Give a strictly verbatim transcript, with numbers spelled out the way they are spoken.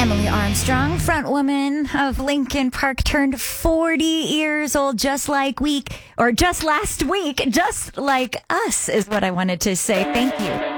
Emily Armstrong, front woman of Linkin Park, turned forty years old just like week, or just last week, just like us is what I wanted to say. Thank you.